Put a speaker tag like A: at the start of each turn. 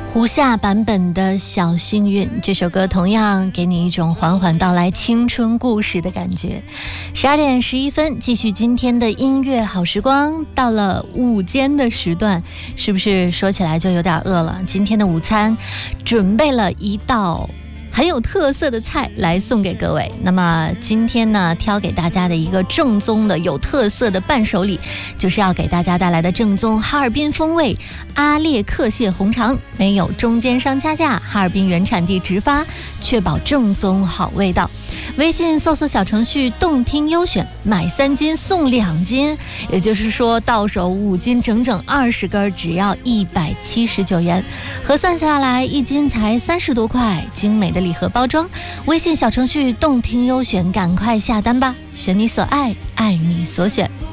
A: 胡夏版本的小幸运，这首歌同样给你一种缓缓到来青春故事的感觉。12点11分，继续今天的音乐好时光，到了午间的时段，是不是说起来就有点饿了？今天的午餐准备了一道很有特色的菜来送给各位。那么今天呢，挑给大家的一个正宗的有特色的伴手礼，就是要给大家带来的正宗哈尔滨风味阿列克蟹红肠，没有中间商加价，哈尔滨原产地直发，确保正宗好味道。微信搜索小程序动听优选，买3斤送2斤，也就是说到手5斤，整整20根，只要179元，核算下来1斤才30多块，精美的礼盒包装。微信小程序动听优选，赶快下单吧，选你所爱，爱你所选。